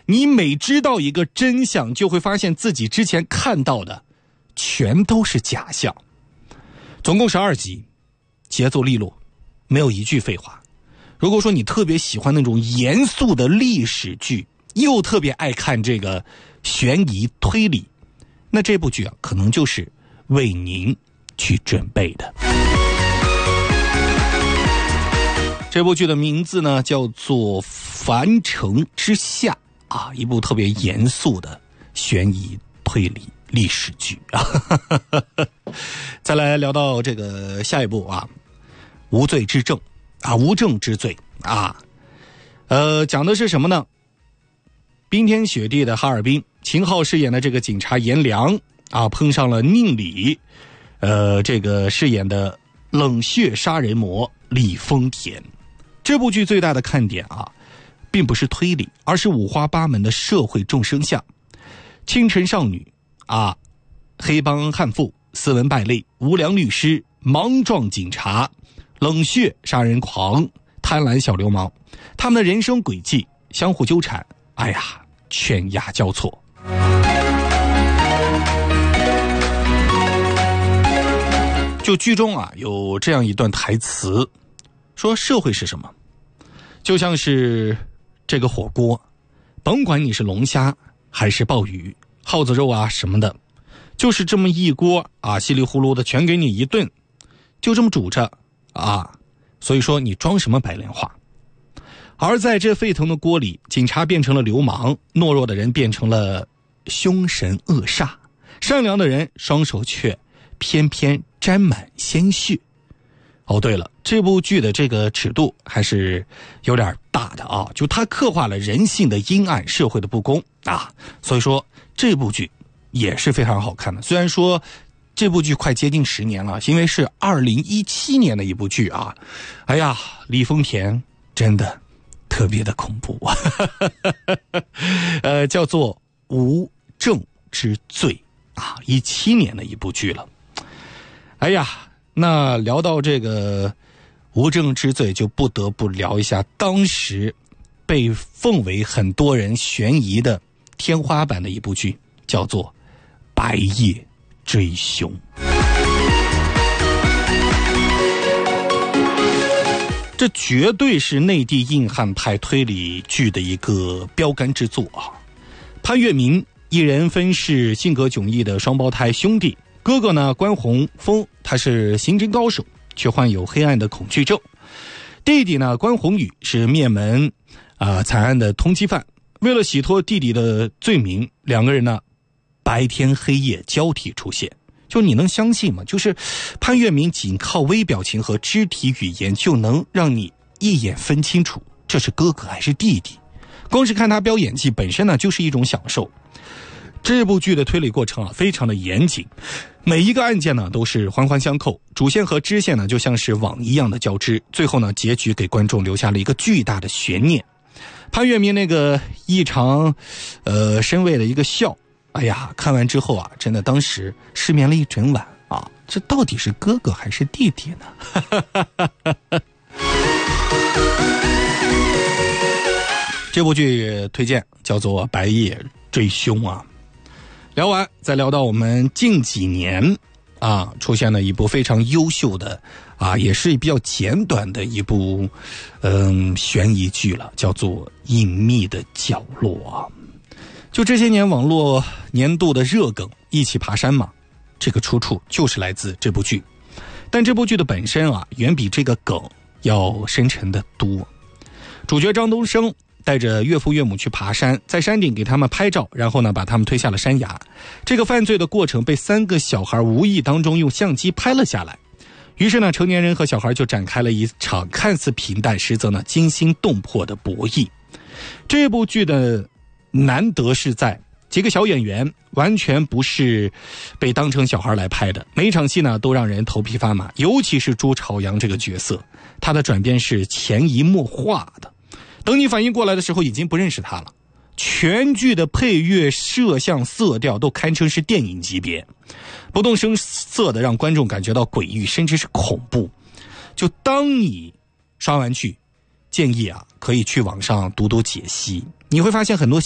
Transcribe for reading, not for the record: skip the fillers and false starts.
你每知道一个真相，就会发现自己之前看到的全都是假象。总共12集，节奏利落，没有一句废话。如果说你特别喜欢那种严肃的历史剧，又特别爱看这个悬疑推理，那这部剧啊，可能就是为您去准备的。这部剧的名字呢叫做《凡城之下》啊，一部特别严肃的悬疑推理历史剧啊。再来聊到这个下一部啊，无罪之证啊，无证之罪啊。讲的是什么呢？冰天雪地的哈尔滨，秦昊饰演的这个警察颜良啊，碰上了宁理这个饰演的冷血杀人魔李丰田。这部剧最大的看点啊，并不是推理，而是五花八门的社会众生相。清纯少女啊，黑帮悍妇，斯文败类，无良律师，莽撞警察，冷血杀人狂，贪婪小流氓，他们的人生轨迹相互纠缠，哎呀，犬牙交错。就剧中啊，有这样一段台词，说社会是什么？就像是这个火锅，甭管你是龙虾还是鲍鱼、耗子肉啊什么的，就是这么一锅啊，稀里糊涂的全给你一顿，就这么煮着啊。所以说你装什么白莲花？而在这沸腾的锅里，警察变成了流氓，懦弱的人变成了凶神恶煞，善良的人双手却偏偏沾满鲜血。哦，对了，这部剧的这个尺度还是有点大的啊，就它刻画了人性的阴暗、社会的不公啊，所以说这部剧也是非常好看的。虽然说这部剧快接近10年了，因为是2017年的一部剧啊。哎呀，李丰田真的特别的恐怖叫做《无证之罪》啊，17年的一部剧了。哎呀，那聊到这个无证之罪，就不得不聊一下当时被奉为很多人悬疑的天花板的一部剧，叫做《白夜追凶》。这绝对是内地硬汉派推理剧的一个标杆之作啊！潘粤明一人分饰性格迥异的双胞胎兄弟，哥哥呢关宏峰他是刑侦高手，却患有黑暗的恐惧症；弟弟呢关宏宇是灭门惨案的通缉犯。为了洗脱弟弟的罪名，两个人呢白天黑夜交替出现。就你能相信吗？就是潘粤明仅靠微表情和肢体语言就能让你一眼分清楚这是哥哥还是弟弟，光是看他飙演技本身呢就是一种享受。这部剧的推理过程啊非常的严谨，每一个案件呢都是环环相扣，主线和支线呢就像是网一样的交织，最后呢结局给观众留下了一个巨大的悬念。潘粤明那个异常深味的一个笑，哎呀，看完之后啊，真的当时失眠了一整晚啊！这到底是哥哥还是弟弟呢？这部剧推荐叫做《白夜追凶》啊。聊完，再聊到我们近几年啊出现了一部非常优秀的啊，也是比较简短的一部悬疑剧了，叫做《隐秘的角落》啊。就这些年网络年度的热梗一起爬山嘛，这个出处就是来自这部剧。但这部剧的本身啊，远比这个梗要深沉的多。主角张东升带着岳父岳母去爬山，在山顶给他们拍照，然后呢把他们推下了山崖。这个犯罪的过程被3个小孩无意当中用相机拍了下来。于是呢，成年人和小孩就展开了一场看似平淡，实则呢惊心动魄的博弈。这部剧的难得是在几个小演员完全不是被当成小孩来拍的，每一场戏呢都让人头皮发麻，尤其是朱朝阳这个角色，他的转变是潜移默化的，等你反应过来的时候已经不认识他了。全剧的配乐、摄像、色调都堪称是电影级别，不动声色的让观众感觉到诡异甚至是恐怖。就当你刷完剧，建议啊可以去网上读读解析，你会发现很多